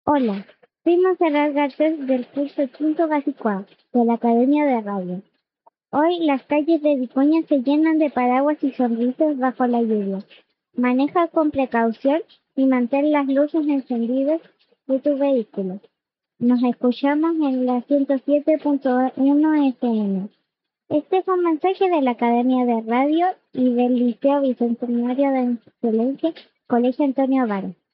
Hola, soy Montserrat Garcés del curso quinto básico A de la Academia de Radio. Hoy las calles de Vicuña se llenan de paraguas y sonrisas bajo la lluvia. Maneja con precaución y mantén las luces encendidas de tu vehículo. Nos escuchamos en la 107.1 FM. Este es un mensaje de la Academia de Radio y del Liceo Bicentenario de Excelencia, Colegio Antonio Vara.